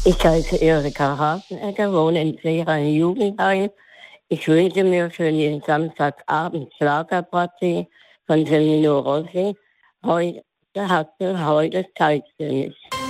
Ich heiße Erika Hasenegger, wohne in Seeheim Jugendheim. Ich wünsche mir für den Samstagabend Schlagerparty von Celino Rossi. Heute hat er heute Zeit für mich.